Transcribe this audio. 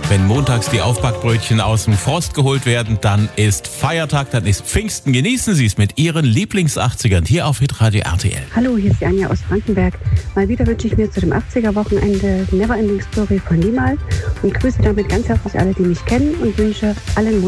Wenn montags die Aufbackbrötchen aus dem Frost geholt werden, dann ist Feiertag, dann ist Pfingsten. Genießen Sie es mit Ihren Lieblings-80ern hier auf Hitradio RTL. Hallo, hier ist die Anja aus Frankenberg. Mal wieder wünsche ich mir zu dem 80er-Wochenende Neverending Story von Niemals und grüße damit ganz herzlich alle, die mich kennen und wünsche allen